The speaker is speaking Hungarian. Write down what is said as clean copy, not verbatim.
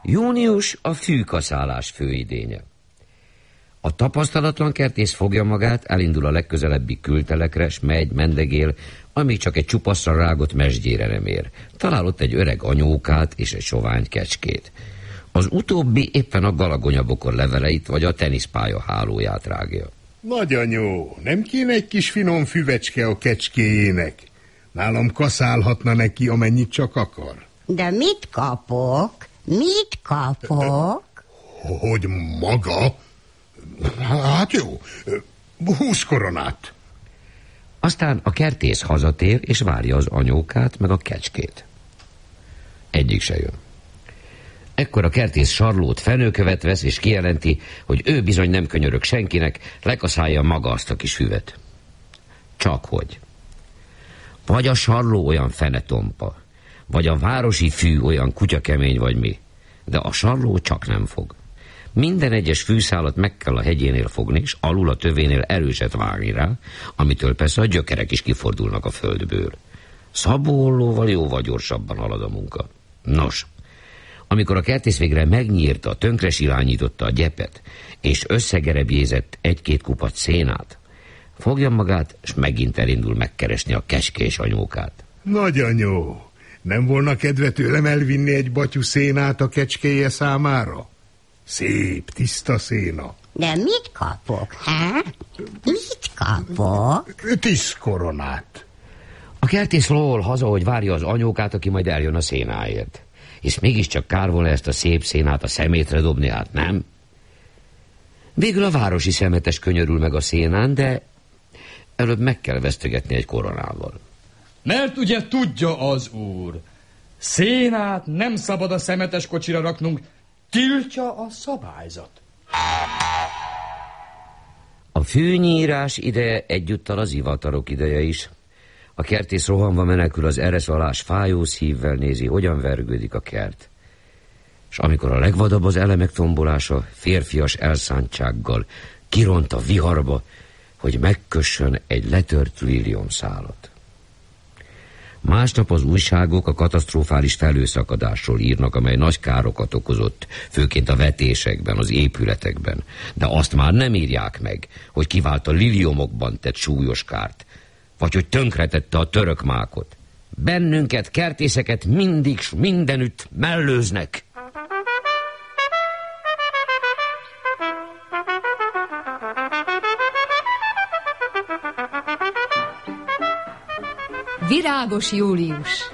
Június a fűkaszálás főidénye. A tapasztalatlan kertész fogja magát, elindul a legközelebbi kültelekre, s megy, mendegél, amíg csak egy csupaszra rágott mesdjére nem ér. Talál ott egy öreg anyókát és egy sovány kecskét. Az utóbbi éppen a galagonyabokor leveleit vagy a teniszpálya hálóját rágja. Nagyanyó, nem kéne egy kis finom füvecske a kecskéjének? Nálam kaszálhatna neki, amennyit csak akar. De mit kapok? Mit kapok? Hogy maga? Hát jó, 20 koronát. Aztán a kertész hazatér, és várja az anyókát, meg a kecskét. Egyik se jön. Ekkor a kertész Sarlót fenőkövet vesz, és kijelenti, hogy ő bizony nem könyörög senkinek, lekaszálja maga azt a kis füvet. Csakhogy. Vagy a Sarló olyan fenetompa, vagy a városi fű olyan kutyakemény vagy mi, de a Sarló csak nem fog. Minden egyes fűszálat meg kell a hegyénél fogni, és alul a tövénél erőset vágni rá, amitől persze a gyökerek is kifordulnak a földből. Szabóollóval jóval gyorsabban halad a munka. Nos, amikor a kertész végre megnyírta, tönkre silányította a gyepet, és összegerebjézett egy-két kupac szénát, fogja magát, és megint elindul megkeresni a kecskés anyókát. Nagyanyó, nem volna kedve tőlem elvinni egy batyú szénát a kecskéje számára? Szép, tiszta széna. De mit kapok, hát? Mit kapok? 10 koronát. A kertész lóhol haza, hogy várja az anyókát, aki majd eljön a szénáért. És mégiscsak kár volna ezt a szép szénát a szemétre dobni, hát nem? Végül a városi szemetes könyörül meg a szénán, de előbb meg kell vesztegetni egy koronával. Mert ugye tudja az úr, szénát nem szabad a szemetes kocsira raknunk, tiltja a szabályzat. A fűnyírás ideje egyúttal az ivatarok ideje is. A kertész rohanva menekül, az ereszalás fájó szívvel nézi, hogyan vergődik a kert. És amikor a legvadabb az elemek tombolása, férfias elszántsággal kiront a viharba, hogy megkössön egy letört líliumszálat. Másnap az újságok a katasztrofális felőszakadásról írnak, amely nagy károkat okozott, főként a vetésekben, az épületekben. De azt már nem írják meg, hogy kivált a liliomokban tett súlyos kárt, vagy hogy tönkretette a török mákot. Bennünket, kertészeket mindig s mindenütt mellőznek. Virágos július.